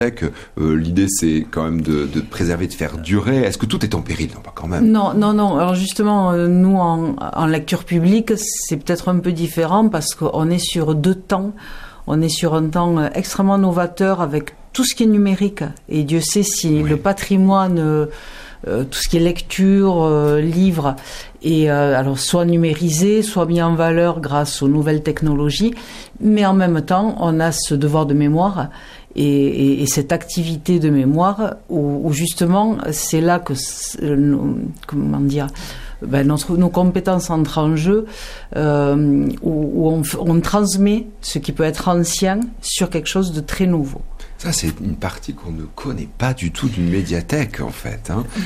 L'idée, c'est quand même de préserver, de faire durer. Est-ce que tout est en péril? Non, pas quand même. Non. Alors justement, nous, en lecture publique, c'est peut-être un peu différent parce qu'on est sur deux temps. On est sur un temps extrêmement novateur avec tout ce qui est numérique. Et Dieu sait si le patrimoine, tout ce qui est lecture, livre, est alors soit numérisé, soit mis en valeur grâce aux nouvelles technologies. Mais en même temps, on a ce devoir de mémoire et cette activité de mémoire où justement, c'est là que, nos compétences entrent en jeu, où on transmet ce qui peut être ancien sur quelque chose de très nouveau. Ça, c'est une partie qu'on ne connaît pas du tout d'une médiathèque, en fait.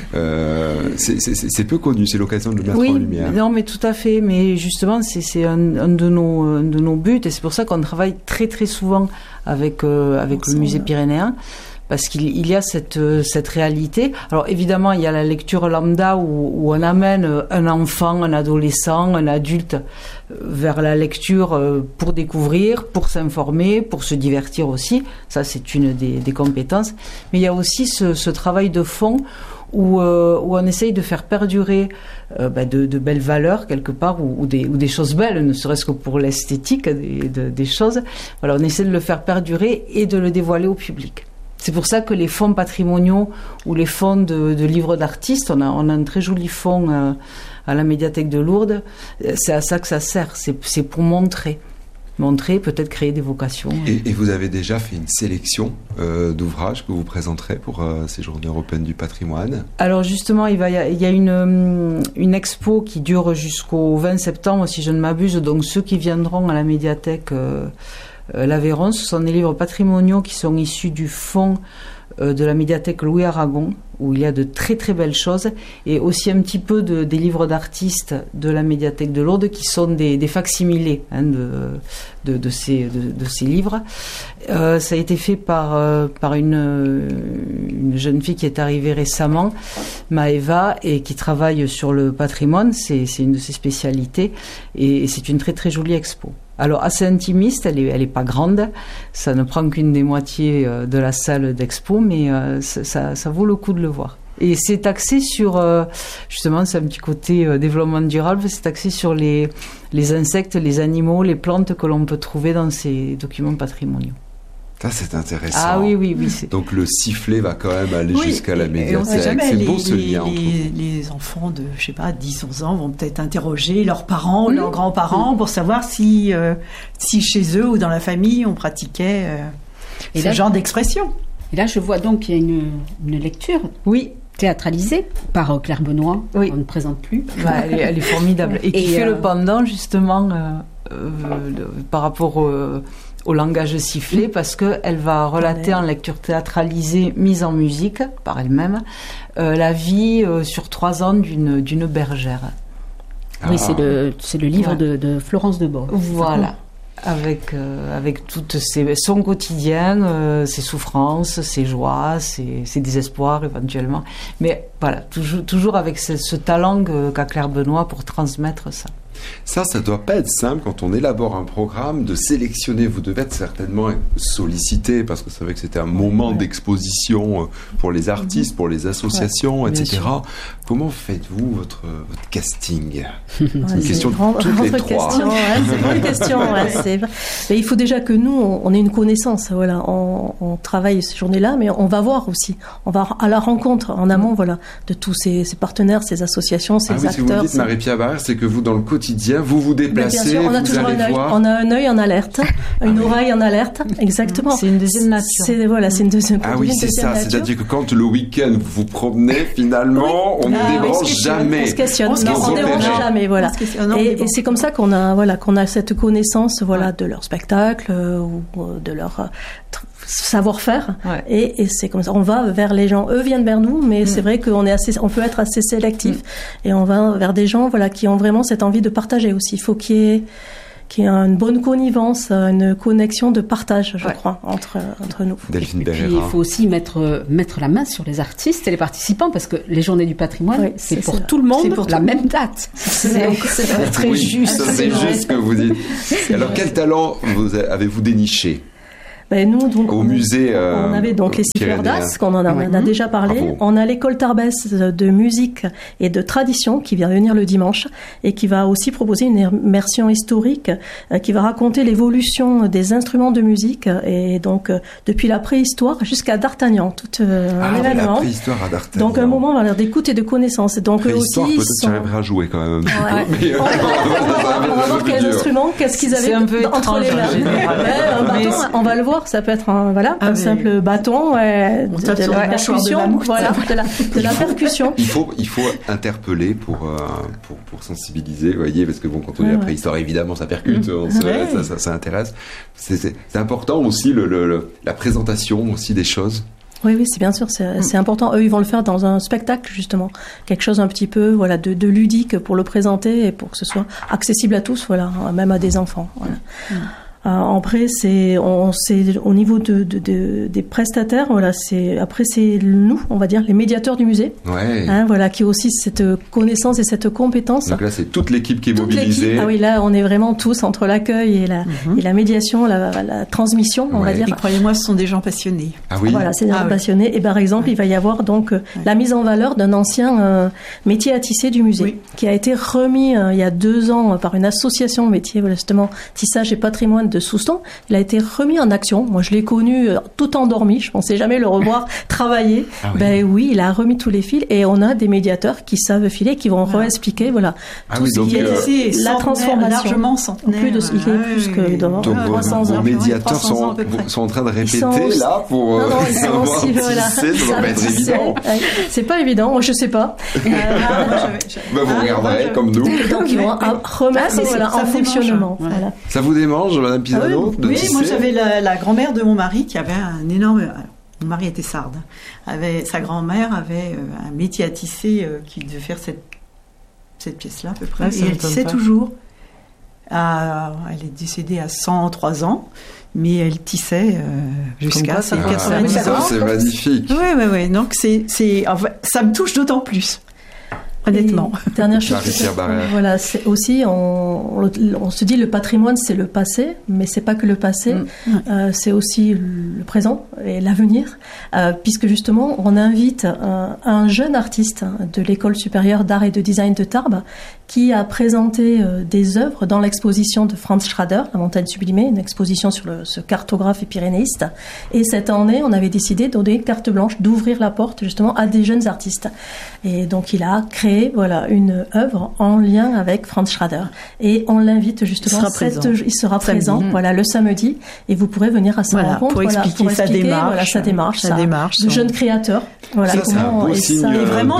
C'est peu connu, c'est l'occasion de le mettre en lumière. Non, mais tout à fait. Mais justement, c'est un de nos buts, et c'est pour ça qu'on travaille très très souvent avec le musée pyrénéen. Parce qu'il y a cette réalité. Alors évidemment, il y a la lecture lambda où on amène un enfant, un adolescent, un adulte vers la lecture pour découvrir, pour s'informer, pour se divertir aussi. Ça, c'est une des compétences. Mais il y a aussi ce travail de fond où on essaye de faire perdurer de belles valeurs quelque part ou des choses belles, ne serait-ce que pour l'esthétique des choses. Voilà, on essaie de le faire perdurer et de le dévoiler au public. C'est pour ça que les fonds patrimoniaux ou les fonds de livres d'artistes, on a un très joli fonds à la médiathèque de Lourdes, c'est à ça que ça sert, c'est pour montrer, peut-être créer des vocations. Et vous avez déjà fait une sélection d'ouvrages que vous présenterez pour ces Journées européennes du patrimoine? Alors justement, il y a une expo qui dure jusqu'au 20 septembre, si je ne m'abuse, donc ceux qui viendront à la médiathèque l'Aveyron, ce sont des livres patrimoniaux qui sont issus du fonds de la médiathèque Louis Aragon, où il y a de très très belles choses, et aussi un petit peu des livres d'artistes de la médiathèque de Lourdes qui sont des facsimilés de ces livres. Ça a été fait par une jeune fille qui est arrivée récemment, Maëva, et qui travaille sur le patrimoine. C'est une de ses spécialités, et c'est une très très jolie expo. Alors assez intimiste, elle est pas grande, ça ne prend qu'une des moitiés de la salle d'expo, mais ça vaut le coup de le voir. Et c'est axé sur, justement, c'est un petit côté développement durable, c'est axé sur les insectes, les animaux, les plantes que l'on peut trouver dans ces documents patrimoniaux. Ça, c'est intéressant. Ah oui. Donc le sifflet va quand même aller jusqu'à la médiathèque. C'est beau ce lien entre les enfants de, 10-11 ans vont peut-être interroger leurs parents, leurs grands-parents pour savoir si chez eux ou dans la famille on pratiquait ce genre d'expression. Et là, je vois donc qu'il y a une lecture. Oui. Théâtralisée par Claire Benoît, on ne présente plus. Elle est formidable. Et qui fait le pendant justement par rapport au langage sifflé, parce qu'elle va relater en lecture théâtralisée mise en musique par elle-même la vie sur 3 ans d'une bergère. Oui, c'est le livre de Florence Debord. Voilà. Avec son quotidien, ses souffrances, ses joies, ses désespoirs éventuellement. Mais voilà, toujours avec ce talent qu'a Claire Benoît pour transmettre ça. Ça doit pas être simple quand on élabore un programme de sélectionner. Vous devez être certainement sollicité parce que c'est vrai que c'était un moment d'exposition pour les artistes, pour les associations, etc. Comment faites-vous votre casting? C'est une question de toutes les 3. C'est une bonne question. Mais il faut déjà que nous, on ait une connaissance. Voilà, on travaille ces journées-là, mais on va voir aussi. On va à la rencontre en amont, de tous ces partenaires, ces associations, ces acteurs. Si vous me dites, Marie-Pierre Barrère, c'est que vous, dans le quotidien, vous vous déplacez, bien sûr, on a vous toujours allez voir. On a un œil en alerte, une oreille en alerte, exactement. C'est une deuxième nature. C'est une deuxième nature. Ah oui, c'est ça. C'est-à-dire que quand le week-end vous vous promenez, finalement, on ne dérange jamais. On se questionne. On ne dérange jamais, voilà. Et c'est comme ça qu'on a cette connaissance, de leur spectacle ou de leur savoir-faire. Et c'est comme ça. On va vers les gens. Eux viennent vers nous, mais c'est vrai qu'on peut être assez sélectif. Et on va vers des gens, qui ont vraiment cette envie de partager aussi. Il faut qu'il y ait une bonne connivence, une connexion de partage, je crois, entre nous. Delphine Berrera. Et puis, il faut aussi mettre la main sur les artistes et les participants, parce que les Journées du patrimoine, c'est pour tout le monde, c'est pour la même date. C'est très juste. C'est juste ce que vous dites. Alors, quel talent avez-vous déniché? Nous, donc, au musée. On avait donc les siffleurs d'As, qu'on en a déjà parlé. Bravo. On a l'école Tarbès de musique et de tradition qui vient venir le dimanche et qui va aussi proposer une immersion historique qui va raconter l'évolution des instruments de musique et donc depuis la préhistoire jusqu'à D'Artagnan, tout un événement. La préhistoire à D'Artagnan. Donc un moment d'écoute et de connaissance. Donc préhistoire, aussi, peut-être que j'arriverai à jouer quand même un petit peu. Mais on va voir quel instrument, qu'est-ce qu'ils avaient entre les mains. Un bâton, on va le voir, ça peut être un simple bâton, de la percussion, de la percussion. Il faut interpeller pour sensibiliser, vous voyez, parce que quand on est à la préhistoire, évidemment, ça percute, ça intéresse. C'est important aussi la présentation aussi des choses. Oui, c'est bien sûr, c'est important. Eux, ils vont le faire dans un spectacle, justement. Quelque chose un petit peu, de ludique pour le présenter et pour que ce soit accessible à tous, même à des enfants. Après, c'est au niveau des prestataires, c'est nous, on va dire, les médiateurs du musée, qui ont aussi cette connaissance et cette compétence. Donc là, c'est toute l'équipe qui est mobilisée. Ah oui, là, on est vraiment tous entre l'accueil et la médiation, la transmission, on va dire. Et croyez-moi, ce sont des gens passionnés. Ah oui. Voilà, c'est des gens passionnés. Et par exemple, il va y avoir donc la mise en valeur d'un ancien métier à tisser du musée, qui a été remis il y a 2 ans par une association métier, justement, tissage et patrimoine de Souston. Il a été remis en action. Moi, je l'ai connu tout endormi. Je pensais jamais le revoir travailler. Oui, il a remis tous les fils et on a des médiateurs qui savent filer, qui vont réexpliquer, tout ce qui est la transformation. Largement centenaire. Il est plus que dans 300 ans. Les médiateurs sont en train de répéter là pour savoir tisser. Ça va pas être évident. C'est pas évident. Moi, je sais pas. Vous regarderez comme nous. Donc, ils vont remettre en fonctionnement. Ça vous démange, Madame Pisano? Oui, moi j'avais la grand-mère de mon mari qui avait un énorme... Mon mari était sarde. Sa grand-mère avait un métier à tisser qui devait faire cette pièce-là à peu près. Et elle tissait toujours. Elle est décédée à 103 ans, mais elle tissait jusqu'à ses 90 ans. C'est magnifique. Oui. Donc ça me touche d'autant plus. Honnêtement. Dernière chose, c'est aussi, on se dit le patrimoine c'est le passé, mais c'est pas que le passé, c'est aussi le présent et l'avenir, puisque justement on invite un jeune artiste de l'école supérieure d'art et de design de Tarbes qui a présenté des œuvres dans l'exposition de Franz Schrader, La Montagne Sublimée, une exposition sur ce cartographe et pyrénéiste. Et cette année, on avait décidé de donner carte blanche, d'ouvrir la porte justement à des jeunes artistes. Et donc il a créé une œuvre en lien avec Franz Schrader. Et on l'invite justement, il sera présent le samedi, et vous pourrez venir à sa rencontre pour expliquer sa démarche de jeune créateur. C'est un beau signe. Et vraiment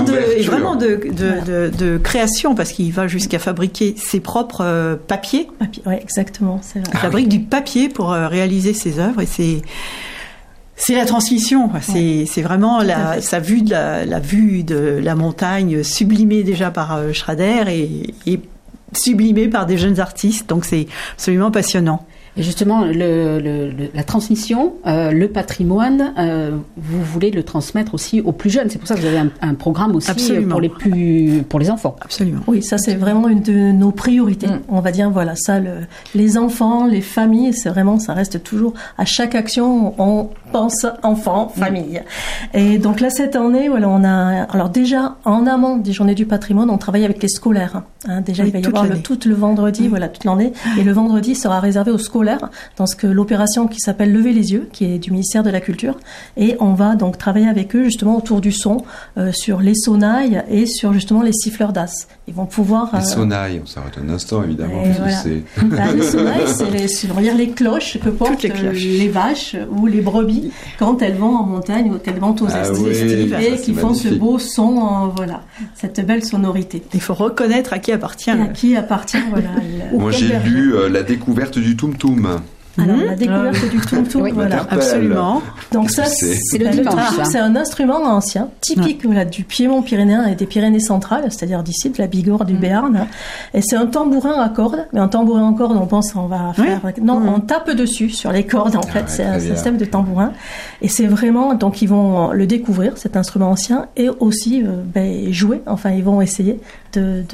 de création, parce qu'il va jusqu'à fabriquer ses propres papiers. Oui, exactement. Il fabrique du papier pour réaliser ses œuvres, et c'est la transmission. C'est vraiment la vue de la montagne sublimée déjà par Schrader et sublimée par des jeunes artistes. Donc c'est absolument passionnant. Et justement, la transmission, le patrimoine, vous voulez le transmettre aussi aux plus jeunes. C'est pour ça que vous avez un programme aussi pour les enfants. Absolument. Oui, ça c'est vraiment une de nos priorités. On va dire les enfants, les familles, c'est vraiment, ça reste toujours à chaque action, on pense enfants, famille. Et donc là cette année, on a, alors déjà en amont des Journées du patrimoine, on travaille avec les scolaires. Déjà il va y avoir tout le vendredi, toute l'année, et le vendredi sera réservé aux scolaires dans l'opération qui s'appelle Lever les yeux, qui est du ministère de la Culture, et on va donc travailler avec eux justement autour du son, sur les sonnailles et sur justement les siffleurs d'as. Ils vont pouvoir... Les sonnailles, on s'arrête un instant évidemment. Les sonnailles, c'est les cloches que portent les vaches ou les brebis quand elles vont en montagne ou qu'elles vont aux estives, et qui font ce beau son, cette belle sonorité. Il faut reconnaître à qui appartient. Moi j'ai lu La découverte du Toum Toum. Alors, la découverte du Toum-Toum, absolument. Donc ça, c'est le dimanche. C'est un instrument ancien, typique du Piémont pyrénéen et des Pyrénées centrales, c'est-à-dire d'ici, de la Bigorre, du Béarn. Et c'est un tambourin à cordes. Mais un tambourin à cordes, on pense on va faire... Non, on tape dessus sur les cordes, en fait. C'est un système de tambourin. Et c'est vraiment... Donc, ils vont le découvrir, cet instrument ancien, et aussi jouer. Enfin, ils vont essayer de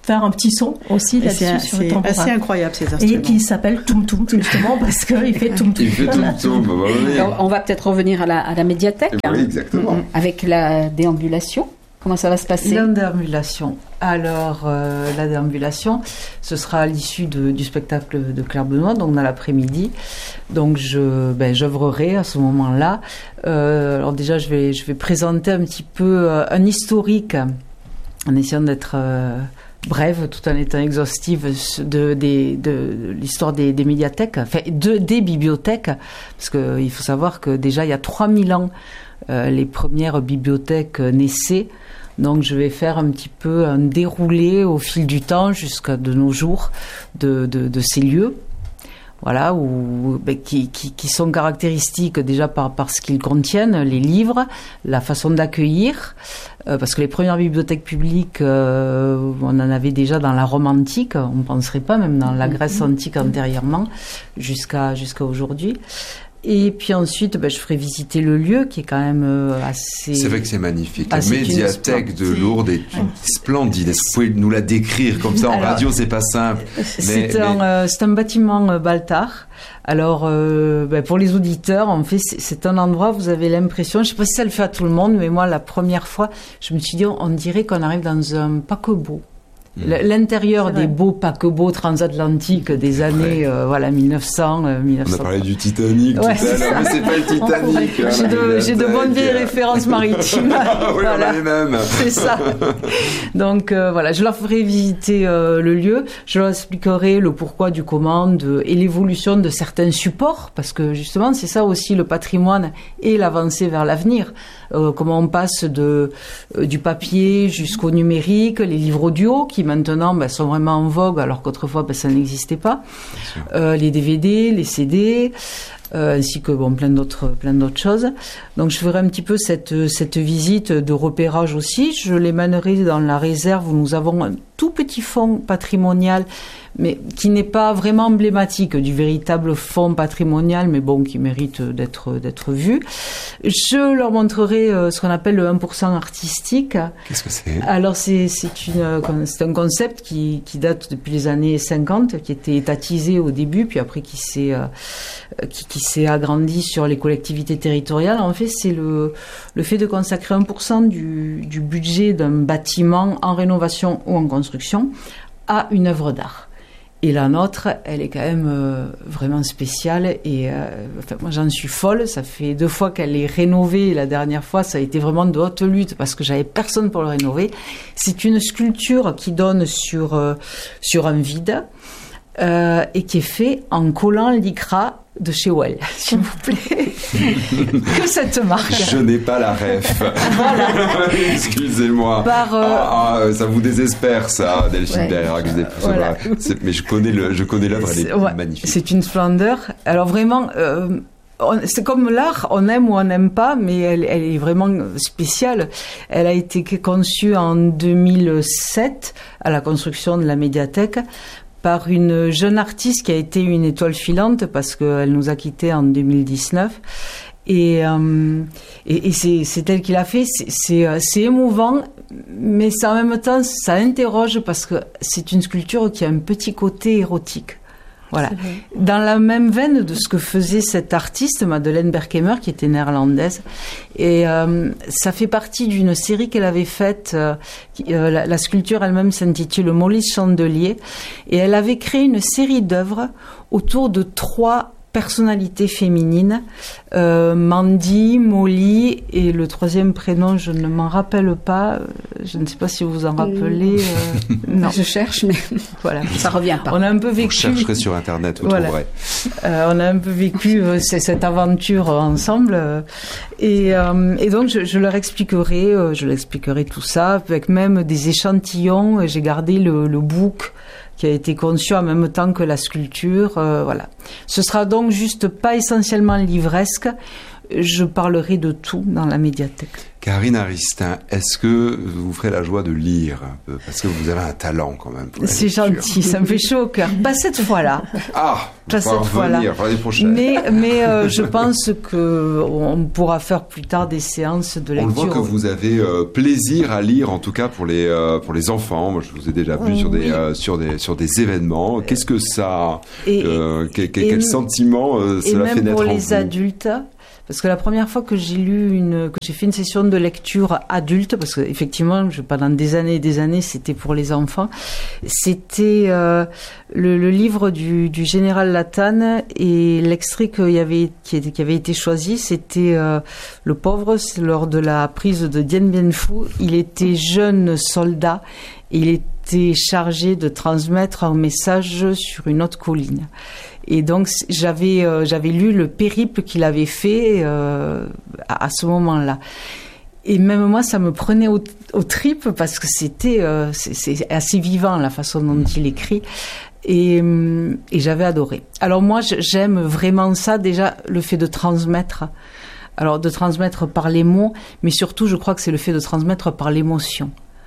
faire un petit son aussi là-dessus sur le tambourin. C'est assez incroyable ces instruments. Et qui s'appelle Toum Toum, justement, parce qu'il fait Toum Toum. Il fait Toum Toum. On va peut-être revenir à la médiathèque. Oui, exactement. Avec la déambulation. Comment ça va se passer? La déambulation. Alors, la déambulation, ce sera à l'issue du spectacle de Claire Benoît, donc dans l'après-midi. Donc, j'œuvrerai à ce moment-là. Alors déjà, je vais présenter un petit peu un historique, en essayant d'être brève, tout en étant exhaustive de l'histoire des médiathèques, enfin des bibliothèques, parce qu'il faut savoir que déjà, il y a 3000 ans, les premières bibliothèques naissaient. Donc je vais faire un petit peu un déroulé au fil du temps jusqu'à de nos jours de ces lieux, voilà, qui sont caractéristiques déjà par ce qu'ils contiennent, les livres, la façon d'accueillir, parce que les premières bibliothèques publiques, on en avait déjà dans la Rome antique, on ne penserait pas, même dans la Grèce antique antérieurement, jusqu'à aujourd'hui. Et puis ensuite, je ferai visiter le lieu qui est quand même assez... C'est vrai que c'est magnifique. La médiathèque de Lourdes est splendide. Est-ce que vous pouvez nous la décrire comme ça en radio? C'est pas simple. C'est un bâtiment Baltard. Alors, pour les auditeurs, en fait, c'est un endroit, vous avez l'impression, je sais pas si ça le fait à tout le monde, mais moi, la première fois, je me suis dit, on dirait qu'on arrive dans un paquebot. L'intérieur des beaux paquebots transatlantiques des années 1900. On a parlé du Titanic tout à l'heure, mais c'est pas le Titanic. J'ai de bonnes vieilles références maritimes. Oui, on a les mêmes. C'est ça. Donc je leur ferai visiter le lieu, je leur expliquerai le pourquoi du comment et l'évolution de certains supports, parce que justement c'est ça aussi le patrimoine et l'avancée vers l'avenir. Comment on passe du papier jusqu'au numérique, les livres audio qui maintenant sont vraiment en vogue alors qu'autrefois ça n'existait pas, les DVD, les CD, ainsi que plein d'autres choses. Donc je ferai un petit peu cette visite de repérage aussi. Je les mènerai dans la réserve où nous avons un tout petit fonds patrimonial, mais qui n'est pas vraiment emblématique du véritable fonds patrimonial, mais qui mérite d'être vu. Je leur montrerai ce qu'on appelle le 1% artistique. Qu'est-ce que c'est? Alors c'est un concept qui date depuis les années 50, qui était étatisé au début, puis après qui s'est agrandi sur les collectivités territoriales. En fait, c'est le fait de consacrer 1% du budget d'un bâtiment en rénovation ou en construction à une œuvre d'art. Et la nôtre, elle est quand même vraiment spéciale et moi j'en suis folle. Ça fait 2 fois qu'elle est rénovée et la dernière fois ça a été vraiment de haute lutte parce que j'avais personne pour le rénover. C'est une sculpture qui donne sur un vide et qui est fait en collant lycra de chez Well, s'il vous plaît. Que cette marque. Je n'ai pas la ref. Voilà. Excusez-moi. Ça vous désespère, ça, Delphine Berg. Voilà. Mais je connais l'œuvre, elle est magnifique. C'est une splendeur. Alors vraiment, c'est comme l'art, on aime ou on n'aime pas, mais elle est vraiment spéciale. Elle a été conçue en 2007 à la construction de la médiathèque par une jeune artiste qui a été une étoile filante parce qu'elle nous a quittés en 2019. Et c'est elle qui l'a fait. C'est émouvant, mais en même temps, ça interroge parce que c'est une sculpture qui a un petit côté érotique. Voilà. Dans la même veine de ce que faisait cette artiste, Madeleine Berkemer, qui était néerlandaise. Et ça fait partie d'une série qu'elle avait faite. La sculpture elle-même s'intitule Molly Chandelier. Et elle avait créé une série d'œuvres autour de 3 personnalités féminines, Mandy, Molly et le 3e prénom, je ne m'en rappelle pas. Je ne sais pas si vous vous en rappelez. Non, je cherche, mais voilà, ça revient pas. On a un peu vécu. Vous chercherez sur Internet, vous trouverez. On a un peu vécu cette aventure ensemble, et donc je leur expliquerai tout ça avec même des échantillons. J'ai gardé le book qui a été conçu en même temps que la sculpture. Voilà. Ce sera donc juste pas essentiellement livresque. je parlerai de tout dans la médiathèque. Karine Aristin, est-ce que vous ferez la joie de lire un peu? Parce que vous avez un talent quand même. C'est gentil, ça me fait chaud au cœur. Pas cette fois-là. Pas cette fois-là. L'année prochaine. Mais je pense qu'on pourra faire plus tard des séances de lecture. On le voit que vous avez plaisir à lire, en tout cas pour les enfants. Moi, je vous ai déjà vu sur des événements. Qu'est-ce que ça, quel sentiment cela fait naître en vous? Et même pour les adultes. Parce que la première fois que j'ai fait une session de lecture adulte, parce que effectivement, pendant des années et des années, c'était pour les enfants. C'était le livre du général Latane, et l'extrait qui avait été choisi, c'était le pauvre, c'est lors de la prise de Dien Bien Phu. Il était jeune soldat, et il était chargé de transmettre un message sur une autre colline. Et donc j'avais lu le périple qu'il avait fait à ce moment-là. Et même moi, ça me prenait aux tripes parce que c'est assez vivant la façon dont il écrit. Et j'avais adoré. Alors moi, j'aime vraiment ça, déjà le fait de transmettre. Alors de transmettre par les mots, mais surtout, je crois que c'est le fait de transmettre par l'émotion.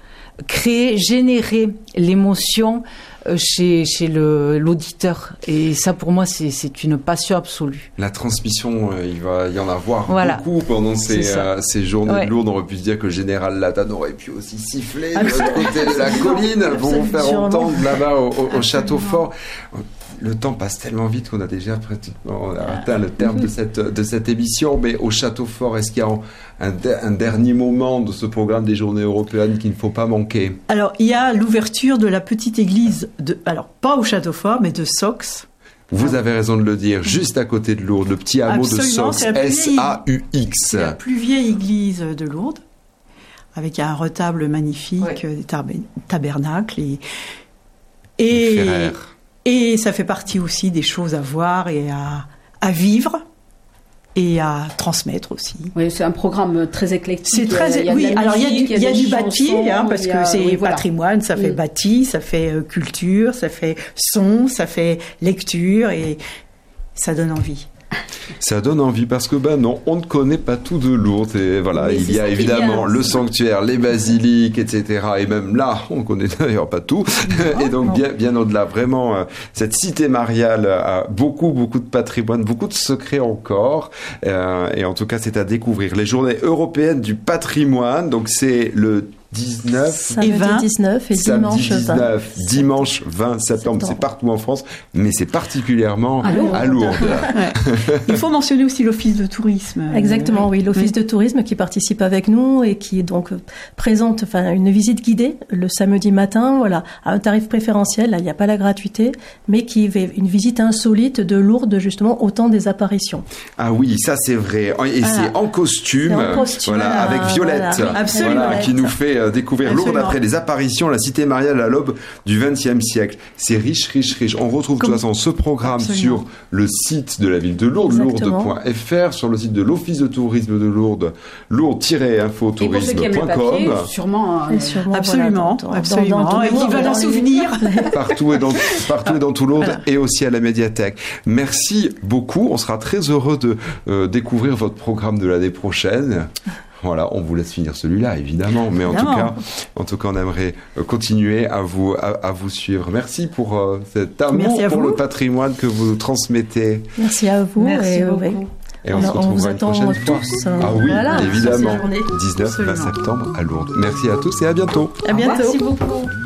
Générer l'émotion chez l'auditeur. Et ça, pour moi, c'est une passion absolue. La transmission, il va y en avoir beaucoup pendant ces journées de Lourdes. On aurait pu se dire que le général Latane aurait pu aussi siffler de l'autre côté de la colline pour vous faire entendre là-bas au château fort. Le temps passe tellement vite qu'on a déjà pratiquement atteint le terme de cette émission. Mais au Château Fort, est-ce qu'il y a un dernier moment de ce programme des Journées européennes qu'il ne faut pas manquer? Alors, il y a l'ouverture de la petite église, alors pas au Château Fort, mais de Saux. Vous avez raison de le dire, juste à côté de Lourdes, le petit hameau de Saux, S-A-U-X. C'est la plus vieille église de Lourdes, avec un retable magnifique, des tabernacles et ça fait partie aussi des choses à voir et à vivre et à transmettre aussi. Oui, c'est un programme très éclectique. C'est très, alors il y a du bâti, parce que c'est patrimoine, ça fait bâti, ça fait culture, ça fait son, ça fait lecture et ça donne envie. Ça donne envie parce que non, on ne connaît pas tout de Lourdes et voilà, il y a évidemment le sanctuaire, les basiliques, etc. Et même là, on ne connaît d'ailleurs pas tout. Et donc bien au-delà, vraiment, cette cité mariale a beaucoup de patrimoine, beaucoup de secrets encore. Et en tout cas, c'est à découvrir. Les Journées européennes du patrimoine, donc c'est le 19 et 20, 19 et dimanche 20. Dimanche 20 septembre. C'est partout en France, mais c'est particulièrement à Lourdes. Il faut mentionner aussi l'Office de tourisme. Exactement, oui, l'Office de tourisme qui participe avec nous et qui donc présente une visite guidée le samedi matin, à un tarif préférentiel. Là, il n'y a pas la gratuité, mais qui fait une visite insolite de Lourdes justement au temps des apparitions. Ah oui, ça c'est vrai. Et c'est en costume, avec Violette, qui nous fait découvrir Lourdes après les apparitions, la cité mariale à l'aube du XXe siècle. C'est riche. On retrouve de toute façon ce programme sur le site de la ville de Lourdes, lourdes.fr, sur le site de l'Office de tourisme de Lourdes, lourdes-infotourisme.com. Sûrement. Absolument. Et qui va en souvenir. Partout et dans tout Lourdes et aussi à la médiathèque. Merci beaucoup. On sera très heureux de découvrir votre programme de l'année prochaine. Voilà, on vous laisse finir celui-là, évidemment. Mais en tout cas, on aimerait continuer à vous suivre. Merci pour cet amour pour le patrimoine que vous transmettez. Merci à vous. Merci beaucoup. Et on se retrouvera une prochaine fois. Ah oui, évidemment. 19-20 septembre à Lourdes. Merci à tous et à bientôt. À bientôt. Merci beaucoup.